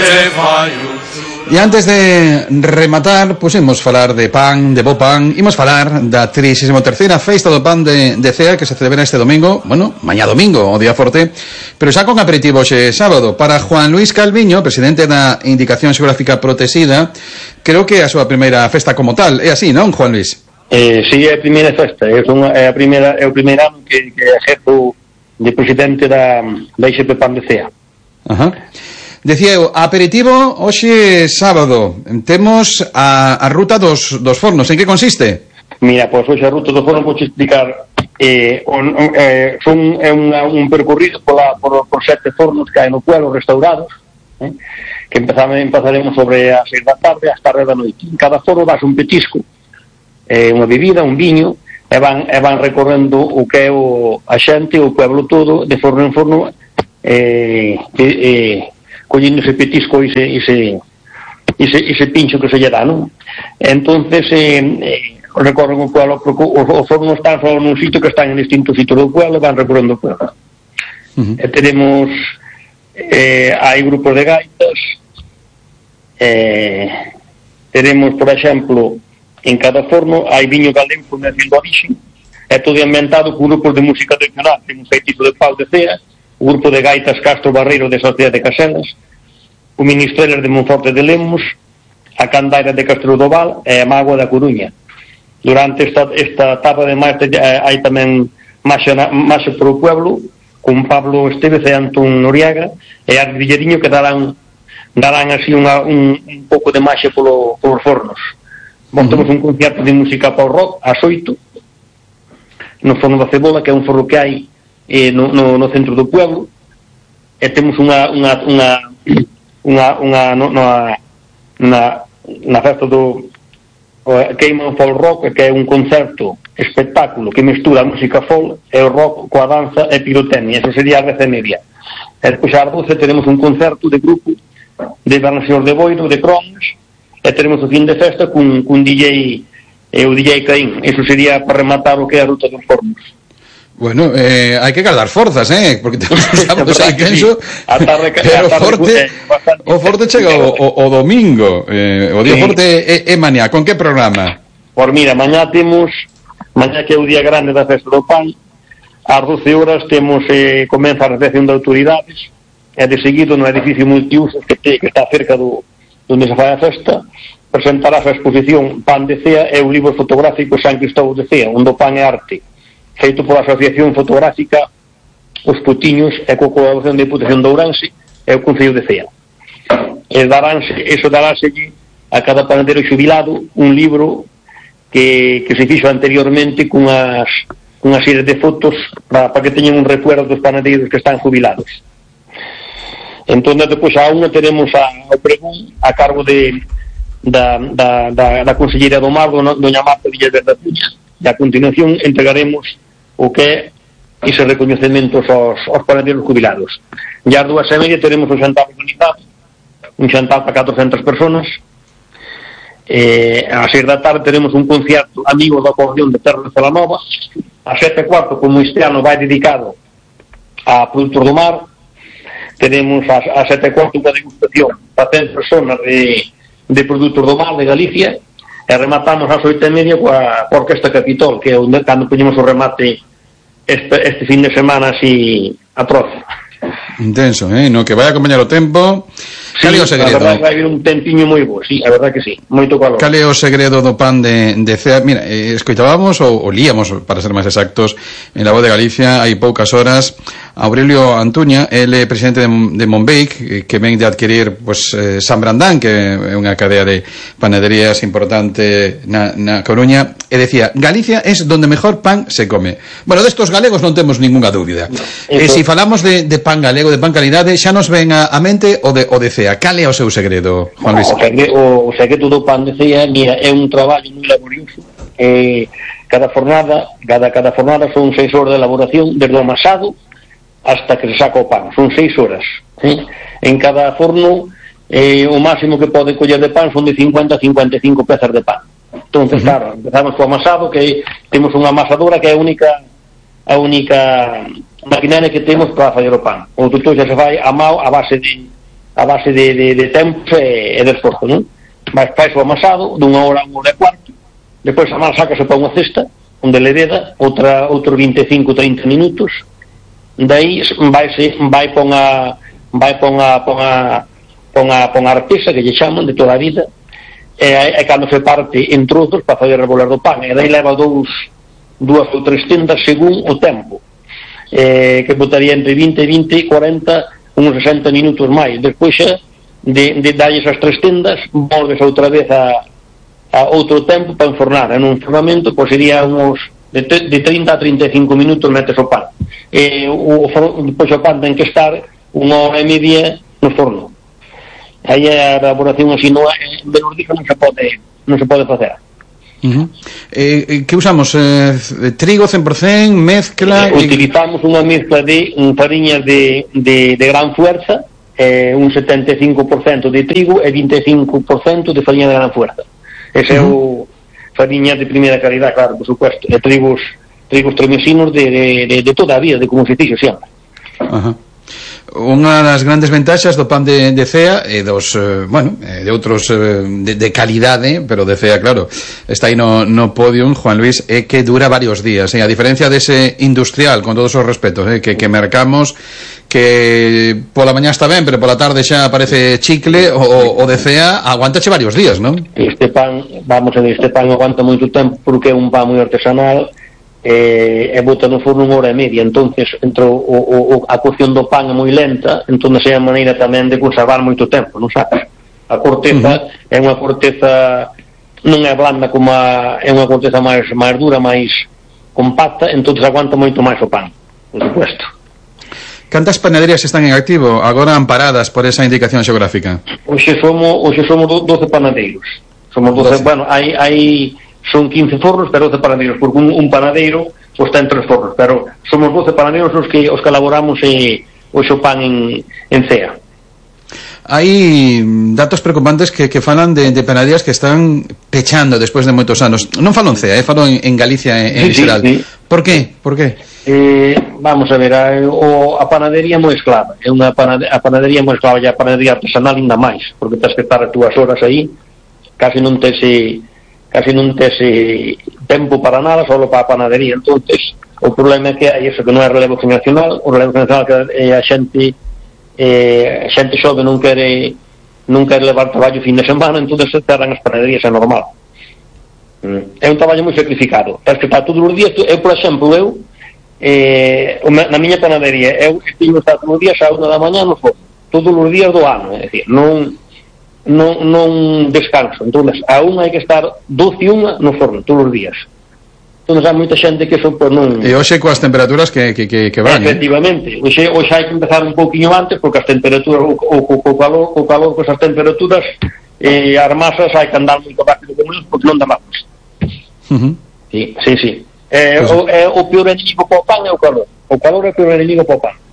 E antes de rematar, pois imos falar de pan, de bo pan. Imos falar da 33ª Festa do Pan de Cea, que se celebra este domingo, bueno, mañá domingo, o día forte, pero xa con aperitivo xe sábado. Para Juan Luis Calviño, presidente da Indicación Xeográfica Protexida, creo que é a súa primeira festa como tal. É así, non, Juan Luis? Sí, é a primeira festa. É o primeiro ano que exerzo de presidente da IXP Pan de Cea. Ajá. Decía eu, aperitivo hoxe sábado. Temos a ruta dos fornos. En que consiste? Mira, pois hoxe a ruta dos fornos vou explicar. Un percorrido por 7 fornos que hai no pueblo restaurados, que empezaremos sobre as 6 da tarde ás tarde da noite. En cada forno vas un petisco, unha bebida, un viño, e van recorrendo o que é a xente, o pueblo todo, de forno en forno, collendo ese petisco e ese pincho que se lle dá, non? Entonces recorren o pueblo, porque os fornos están só nun sitio que están en distintos sitios do pueblo, van recorrendo o pueblo. Tenemos hai grupos de gaitas, tenemos, por exemplo, en cada forno hai viño galego con el de origen, é todo ambientado con grupos de música tradicional. Temos Feitizo de Pau de Cea, o grupo de gaitas Castro Barreiro de Sociedade de Caselas, o Ministreles de Monforte de Lemos, a Candaira de Castro do Val e a Mágoa da Coruña. Durante esta etapa de máis hai tamén marcha por o pueblo con Pablo Estevez e Antón Noriega e Ardilleriño, que darán así un pouco de marcha polos fornos. Temos un concierto de música pop rock ás 8 no forno da Cebola, que é un forno que hai no centro do pueblo, e temos na festa do Cayman Folk Rock, que é un concerto espectáculo que mestura a música folk e o rock coa danza e pirotecnia. Eso sería a 10:30. E depois ás 12 teremos un concerto de grupo de Barnaseñor de Boiro, de Cronos, e teremos o fin de festa cun DJ, o DJ Caín. Eso sería para rematar o que é a ruta dos fornos. Bueno, hai que guardar forzas, porque temos un sábado xa intenso, pero o forte chega o domingo, o día forte é mañá. Con que programa? Por mira, mañá que é o día grande da festa do pan, ás 12 horas temos comeza a recepción de autoridades, e de seguido no edificio multiusos que está cerca onde se fai a festa, presentará a exposición Pan de Cea e o libro fotográfico San Cristóbal de Cea, onde o pan é arte, feito pola Asociación Fotográfica Os Putiños e coa colaboración da Diputación de Ourense e o Concello de Cea. Darase a cada panadeiro xubilado un libro que se fixo anteriormente cunha serie de fotos para que teñan un recuerdo dos panadeiros que están jubilados. Entón, depois a unha teremos o pregón a cargo da conselleira do Mar, doña Marta Villaverde da Puña, e a continuación entregaremos o que é ese recoñecementos aos panadeiros jubilados. E ás 2:30 teremos un xantar organizado, un xantar para 400 personas. Ás 6 da tarde teremos un concierto amigo do acordeón de Terra de Celanova. Ás 7:15, como este ano vai dedicado a produtos do mar, teremos ás 7:15 unha degustación para 100 personas de produtos do mar de Galicia, e rematamos ás 8:30 coa Orquesta Capitol, que é onde cando poñemos o remate este fin de semana así atroz. Intenso, no que vai acompañar o tempo. Sí, a verdade vai haber un tempiño moi bo, sí, a verdade que sí, moito calor. Cal é o segredo do pan de Cea? Mira, escoitábamos ou líamos, para ser máis exactos, en La Voz de Galicia hai poucas horas Aurelio Antuña, ele é presidente de Monbeic, que ven de adquirir San Brandán, que é unha cadea de panaderías importante na Coruña, e decía, Galicia é donde mejor pan se come. Bueno, destos galegos non temos ninguna dúbida. E se falamos de pan galego, de pan calidade, xa nos ven a mente o de Cea. Cal é o seu segredo, Juan Luis? O segredo do pan de Cea, mira, é un traballo moi laborioso. Cada fornada son 6 horas de elaboración, desde o amasado hasta que se saca o pan, son 6 horas. En cada forno o máximo que pode coller de pan son de 50 a 55 pezas de pan. Entonces, claro, empezamos co amasado, que temos unha amasadora que é a única maquinaria que temos para fazer o pan. O tutto xa se fai a mao a base a base de tempos e de esforzo, non? Vais o amasado dunha hora a unha hora e cuarto, depois a masa sácase para unha cesta onde le deda outros 25-30 minutos, daí vai pon a artesa que lle chaman de toda a vida, e cando se parte en trozos para fazer rebolar do pan, e daí leva dúas ou tres tendas según o tempo, que botaría entre 20, 40, uns 60 minutos máis. Despois xa de darlle esas tres tendas, volves outra vez a outro tempo para enfornar. En un enfornamento pois sería uns de 30 a 35 minutos metes o pan, depois o pan ten que estar unha hora e media no forno. Aí a elaboración así no menos disso non se pode facer. Que usamos? Trigo 100%, mezcla? Utilizamos unha mezcla de fariñas de gran fuerza, un 75% de trigo e 25% de fariña de gran fuerza. Ese é o fariña de primeira calidad, claro, por supuesto, e trigos tremesinos de toda a vida, de como se fixo sempre. Unha das grandes ventaxas do pan de cea e dos, de outros de calidade, pero de cea, claro, está aí no podium, Juan Luis, é que dura varios días, a diferencia dese industrial, con todos os respetos, que mercamos, que pola mañá está ben, pero pola tarde xa aparece chicle, o de cea aguantache varios días, non? Este pan aguanta moito tempo porque é un pan moi artesanal, e bota no forno unha hora e media, entonces entre a cocción do pan é moi lenta, entonces é a maneira tamén de conservar moito tempo, non sabes? A corteza é unha corteza, non é blanda como é unha corteza máis dura, máis compacta, entonces aguanta moito máis o pan, por supuesto. Cantas panaderías están en activo agora amparadas por esa indicación xeográfica? Hoxe somos 12 panadeiros. Somos 12, bueno, son 15 fornos, pero 12 panaderos, porque un panadeiro pues, ten 3 fornos, pero somos 12 panaderos os que elaboramos o pan en cea. Hai datos preocupantes que falan de panaderías que están pechando despois de moitos anos. Non falo en cea, falo en Galicia en xeral. Sí. Por qué? Vamos a ver, a panadería é moi esclava, a panadería é moi esclava, e a panadería artesanal ainda máis, porque tens que estar as túas horas aí, casi non tes tempo para nada, solo para a panadería. Entonces o problema é que hai eso, que non é relevo generacional. O relevo generacional que a xente xove non quere levar traballo fin de semana, entonces se cerran as panaderías, é normal. É un traballo moi sacrificado, tens que estar todos os días. Por exemplo, na miña panadería eu teño que estar todos os días a 1 da mañá no forno, todos os días do ano, é dicir, non descanso. Entonces a unha hai que estar 12 e 1 no forno todos os días. Entonces hai moita xente que eso pues non. E hoxe coas temperaturas que van. Efectivamente, hoxe hai que empezar un pouquiño antes, porque as temperaturas o calor con as temperaturas as masas hai que andar moito rápido con eles, porque non dá máis. Sí. O peor enemigo para o pan é o calor. O calor é o peor enemigo para o pan.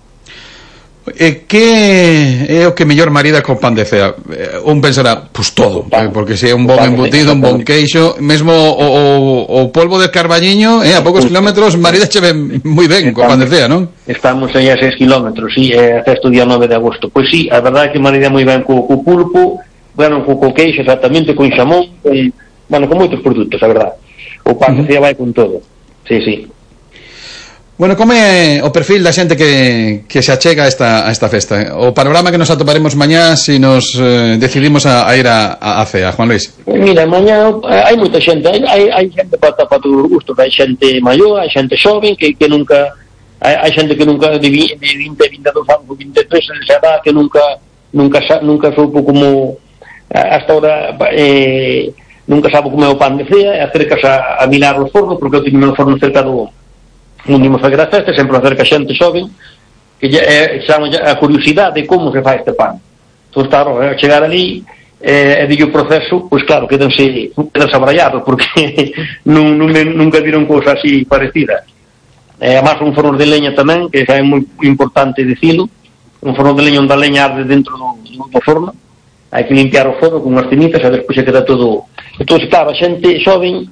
Que é o que mellor marida co pan de cea? Un pensará, pues todo, porque se é un bon embutido, un bon queixo, mesmo o polvo de carballiño, a poucos kilómetros marida che ven moi ben co pan de cea, non? Estamos aí a 6 kilómetros, sí, hasta este día 9 de agosto. Pois sí, a verdade é que marida moi ben co pulpo, bueno, co queixo exactamente, con xamón, con moitos produtos, a verdade. O pan de cea vai con todo. Sí. Bueno, como é o perfil da xente que se achega a esta festa? O panorama que nos atoparemos mañá se nos decidimos a ir a cea, Juan Luis? Mira, mañá hai moita xente, hai xente para todos os gustos, hai xente maior, hai xente xoven que nunca, hai xente que nunca de 20, 22 anos, 23, esa edad que nunca soupo como hasta ahora nunca sabe como é o pan de cea, e acercas a mirar os fornos, porque eu teño o forno cerca do non dimos fazer a festa, sempre acerca xente xoven que chama a curiosidade de como se fai este pan. Entón, claro, a chegar ali e digo o proceso, pois claro, quedanse abrallados, porque nunca viron cousa así parecida. Además, un forno de leña tamén, que é moi importante dicilo, un forno de leña onde a leña arde dentro do forno, hai que limpiar o forno con unhas tinitas e despois se queda todo. Entón, claro, a xente xoven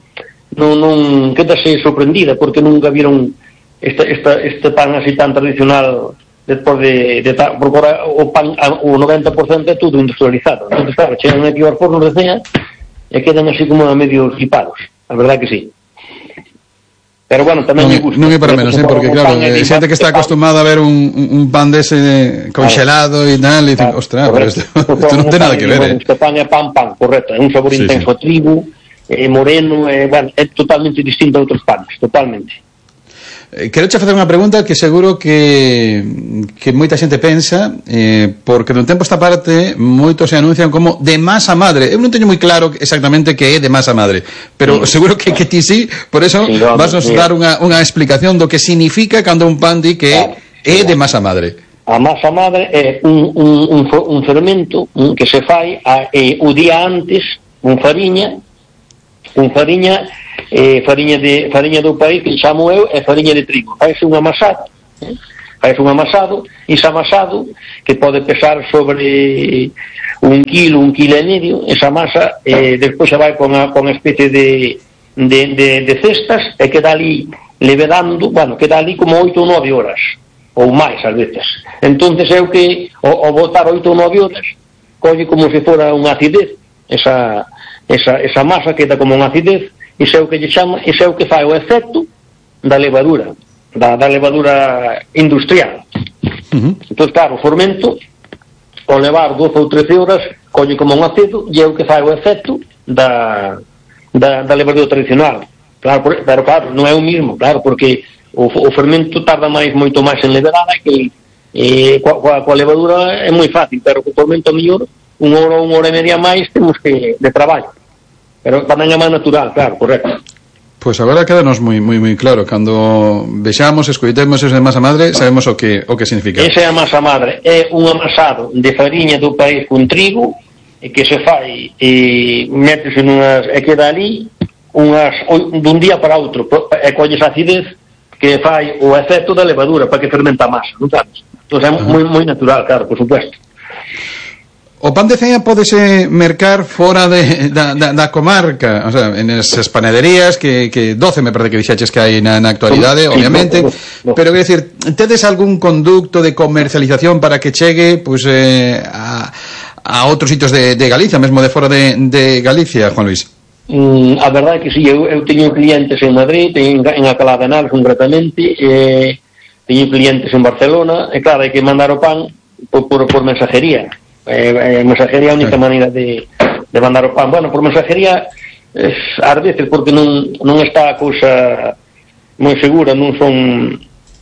non quedase sorprendida porque nunca viron este pan así tan tradicional despois porque o pan, o 90% é tudo industrializado. Entón, claro, chegan aquí aos fornos de cea e quedan así como a medio flipados, a verdade que sí. Pero bueno, tamén me gusta. Non é para menos, porque claro, xente que está acostumada a ver un pan dese congelado e tal, e dicen, ostras, pero isto non ten nada que ver, Este pan é pan, correcto, é un sabor intenso a trigo, moreno, bueno, é totalmente distinto a outros panes, totalmente. Quero che facer unha pregunta que seguro que moita xente pensa, porque dun tempo esta parte moitos se anuncian como de masa madre. Eu non teño moi claro exactamente que é de masa madre, pero seguro que ti sí, por eso vas nos dar unha explicación do que significa cando un pan di que é de masa madre. A masa madre é un fermento que se fai o día antes con fariña do país que chamo eu é fariña de trigo. Faise un amasado, e ese amasado que pode pesar sobre 1 quilo e medio, esa masa despois se vai con a especie de cestas e queda ali levedando, bueno, queda ali como 8 ou 9 horas ou máis ás veces. Entonces eu que ao botar 8 ou 9 horas colle como se fora unha acidez, esa masa queda como unha acidez. Iso é o que lle chama, iso é o que fai o efecto da levadura, da levadura industrial. Entón, claro, o fermento, ao levar 12 ou 13 horas, colle como un acedo, e é o que fai o efecto da levadura tradicional. Claro, pero claro, non é o mismo, claro, porque o fermento tarda moito máis en levedar, que coa levadura é moi fácil, pero co fermento mellor, 1 hora e media máis temos que de traballo. Pero tamén é máis natural, claro, correcto. Pois agora quedanos moi claro. Cando vexamos, escoitemos ese de masa madre, sabemos o que significa. Esa é a masa madre. É un amasado de fariña do país con trigo que se fai e metese e queda ali dun día para outro. E colles acidez que fai o efecto da levadura para que fermenta a masa, non sabes? Entón é moi natural, claro, por supuesto. O pan de cea pódese mercar fora da comarca, o sea, en esas panaderías que 12 me parece que dixaches que hai na actualidade, obviamente, pero quero dicir, tedes algún conducto de comercialización para que chegue pues, a outros sitios de Galicia, mesmo de fora de Galicia, Juan Luis? A verdade é que sí, eu teño clientes en Madrid, en Alcalá de Henares concretamente, teño clientes en Barcelona, e claro, hai que mandar o pan por mensajería. Mensajería é a única maneira de mandar o pan. Bueno, por mensajería ás veces porque non está a cousa moi segura, non son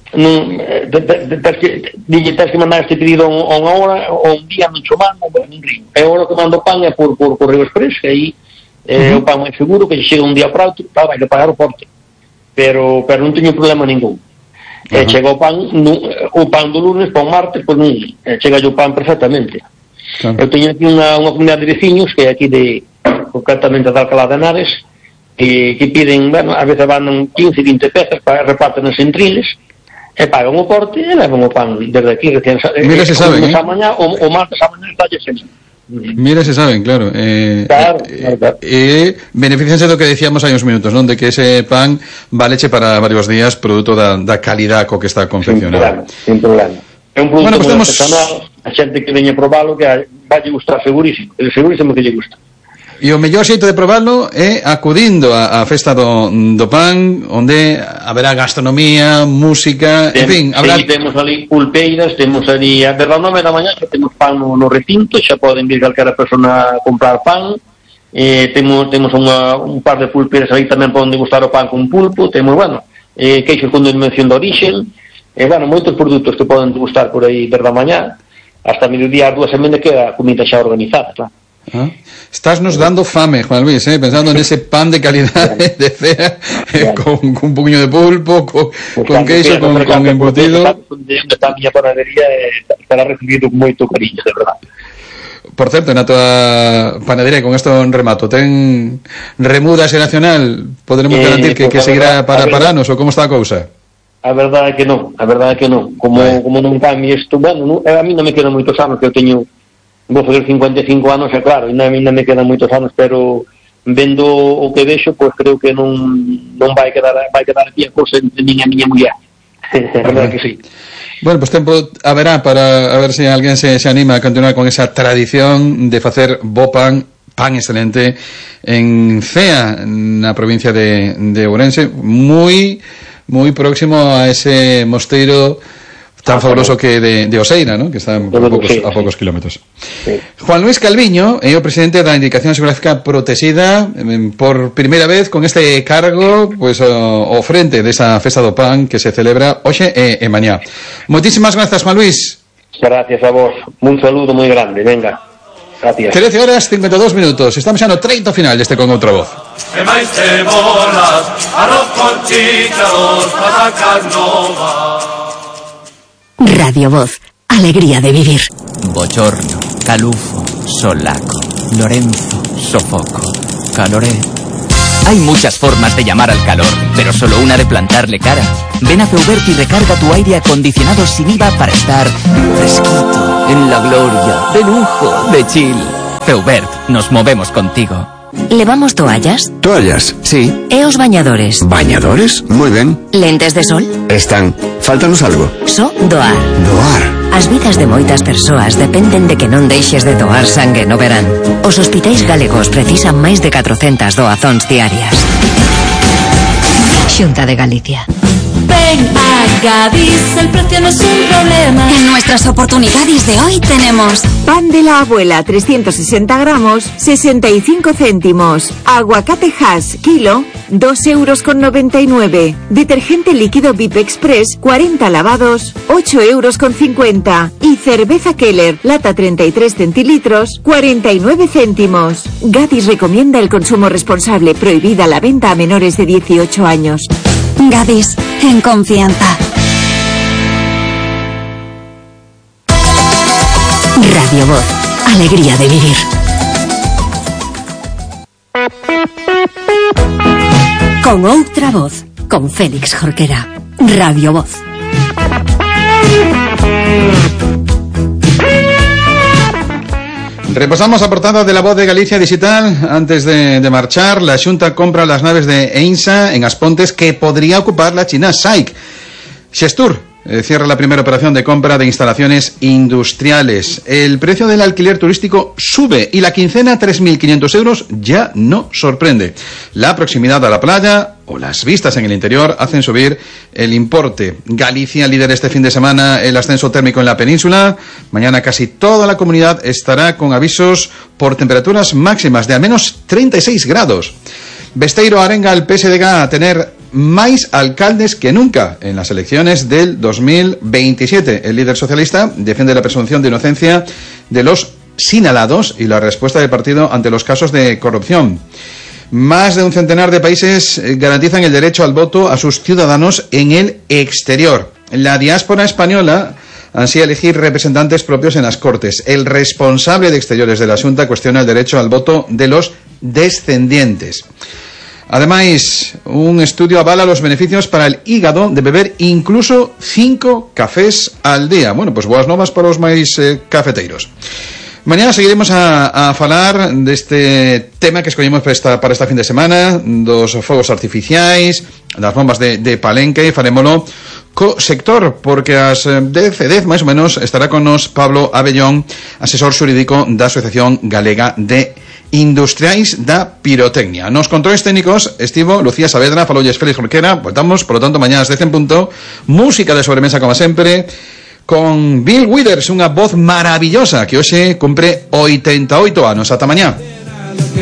tens que mandar este pedido a unha hora ou un día non cho mando, non río. É a hora que mando o pan é por Correo Express, que aí o pan é seguro, que chega un día para outro, vai que pagar o porte, pero non teño problema ningún. Chega o pan do lunes para o martes, pois non chega o pan perfectamente. Eu teño aquí unha comunidade de veciños que é aquí concretamente de Alcalá de Henares que piden, bueno, a veces van 15, 20 pezas para reparten en centriles e pagan o porte e levan o pan desde aquí recién mira se saben, o martes a mañá está sempre. Mira se saben, claro. Claro. Beneficianse do que decíamos hai uns minutos, non? De que ese pan valeche para varios días produto da calidad co que está confeccionado. Sin problema. É un produto moi artesanal, a xente que veña a probalo que vai gustar segurísimo que lle gusta. E o mellor xeito de probalo é acudindo á festa do pan, onde haberá gastronomía, música, en fin, habrá... Sí, temos ali pulpeiras, temos ali a das 9 da mañá, que temos pan no recinto, xa poden vir calquera persona a comprar pan, temos un par de pulpeiras ali tamén poden degustar o pan con pulpo, temos, bueno, queixos con denominación de orixen, bueno, moitos produtos que poden degustar por aí desde a mañá hasta mediodía, 2 semanas queda a comida xa organizada, claro. Estás nos dando fame, Juan Luis, pensando en ese pan de calidad de cea, con un puño de pulpo, con queixo, con embutido. Esta miña panadería estará recibido con moito cariño, de verdad. Por certo, na tua panadería, con isto en remato, ten remuda xeracional? Poderemos garantir que seguirá para anos, ou como está a cousa? A verdade é que non. Como non cambie isto, bueno, a mí non me quedan moitos anos, que eu teño, vou fazer 55 anos, é claro, e a mí non me quedan moitos anos, pero vendo o que vexo, pois creo que non vai quedar aquí a cousa entre min e a miña muller. A verdade que sí. Bueno, pues tempo haberá para a ver se alguén se anima a continuar con esa tradición de facer bo pan excelente en Cea, na provincia de Ourense, moi próximo a ese mosteiro tan fabuloso que de Oseira, ¿no? Que está a pocos kilómetros. Sí. Juan Luis Calviño é o presidente da Indicación Xeográfica Protegida, por primeira vez con este cargo, pues ao frente desa festa do pan que se celebra hoxe e mañá. Moitísimas grazas, Juan Luis. Gracias a vos. Un saludo moi grande, venga. Gracias. 13 horas 52 minutos. Estamos xa no treito final deste Con Outra Voz. E máis cebolas, arroz con chícharos, patacas novas. Radio Voz, alegría de vivir. Bochorno, calufo, solaco, Lorenzo, sofoco, caloré. Hay muchas formas de llamar al calor, pero solo una de plantarle cara. Ven a Feubert y recarga tu aire acondicionado sin IVA para estar fresquito, en la gloria, de lujo, de chill. Feubert, nos movemos contigo. ¿Levamos toallas? Toallas, sí. E os bañadores? ¿Bañadores? Muy ben. Lentes de sol? Están. Fáltanos algo. So doar. Doar. As vidas de moitas persoas dependen de que non deixes de doar sangue no verán. Os hospitais galegos precisan máis de 400 doazóns diarias. Xunta de Galicia. Ven a Gadis, el precio no es un problema. En nuestras oportunidades de hoy tenemos pan de la abuela 360 gramos, 65 céntimos. Aguacate Hass, kilo, 2,99 €. Detergente líquido VIP Express, 40 lavados, 8,50 €. Y cerveza Keller, lata 33 centilitros, 49 céntimos. Gadis recomienda el consumo responsable, prohibida la venta a menores de 18 años. Gadis, en confianza. Radio Voz, alegría de vivir. Con Outra Voz, con Félix Jorquera. Radio Voz. Repasamos a portada de La Voz de Galicia Digital. Antes de marchar, la Xunta compra las naves de EINSA en As Pontes que podría ocupar la china SAIC. Xestur cierra la primera operación de compra de instalaciones industriales. El precio del alquiler turístico sube y la quincena, 3.500 euros, ya no sorprende. La proximidad a la playa o las vistas en el interior hacen subir el importe. Galicia lidera este fin de semana el ascenso térmico en la península. Mañana casi toda la comunidad estará con avisos por temperaturas máximas de al menos 36 grados. Besteiro arenga al PSG a tener máis alcaldes que nunca en las elecciones del 2027. El líder socialista defiende la presunción de inocencia de los señalados y la respuesta del partido ante los casos de corrupción. Más de un centenar de países garantizan el derecho al voto a sus ciudadanos en el exterior. La diáspora española ansía elegir representantes propios en las Cortes. El responsable de Exteriores de la Xunta cuestiona el derecho al voto de los descendientes. Además, un estudio avala los beneficios para el hígado de beber incluso 5 cafés al día. Bueno, pues boas novas para os máis cafeteiros. Mañana seguiremos a falar deste tema que escollemos para esta fin de semana, dos fogos artificiais, das bombas de Palenque. Farémolo co sector, porque ás 10 máis ou menos estará con nos Pablo Abellón, asesor xurídico da Asociación Galega de Industriais da Pirotecnia. Nos controles técnicos estivo Lucía Saavedra, falolles Félix Jorquera. Voltamos, por lo tanto, mañana ás 10 en punto. Música de sobremesa, como sempre, con Bill Withers, unha voz maravillosa que hoxe cumpre 88 anos. Ata mañá.